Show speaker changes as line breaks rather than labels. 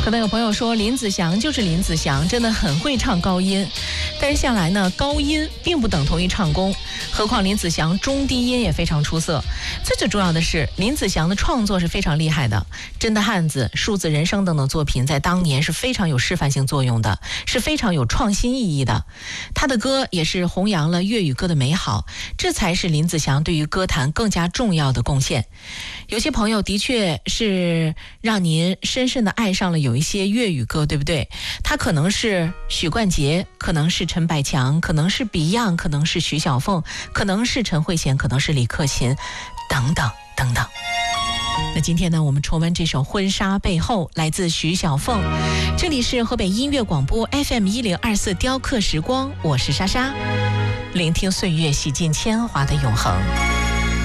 可能有朋友说林子祥就是林子祥，真的很会唱高音，但是向来呢，高音并不等同于唱功，何况林子祥中低音也非常出色。最重要的是，林子祥的创作是非常厉害的，《真的汉子》《数字人生》等等作品在当年是非常有示范性作用的，是非常有创新意义的。他的歌也是弘扬了粤语歌的美好，这才是林子祥对于歌坛更加重要的贡献。有些朋友的确是让您深深的爱上了有一些粤语歌，对不对？他可能是许冠杰，可能是陈百强，可能是 Beyond， 可能是徐小凤，可能是陈慧娴，可能是李克勤，等等等等。那今天呢，我们重温这首《婚纱背后》，来自徐小凤。这里是河北音乐广播 FM1024 雕刻时光，我是莎莎，聆听岁月洗尽铅华的永恒。